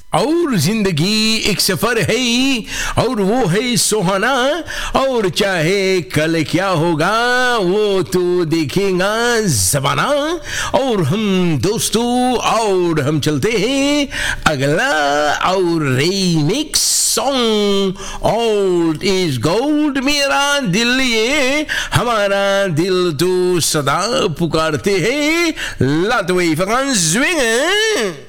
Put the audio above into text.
और जिंदगी एक सफर है और वो है सुहाना, और चाहे कल क्या होगा वो तो देखेगा ज़माना। और हम दोस्तों और हम चलते हैं अगला और remix song old is gold. मेरा दिल ये हमारा दिल तो सदा पुकारते हैं लातवे फ्रांस स्विंग।